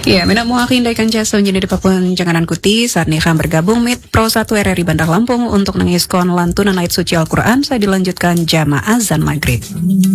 Ya, mina mo aking daikan jasa menjadi papun janganan kuti saat nikah bergabung mit Pro 1 RRI Bandar Lampung untuk nengiskon lantunan ayat suci Al-Quran saya dilanjutkan jamaah azan maghrib.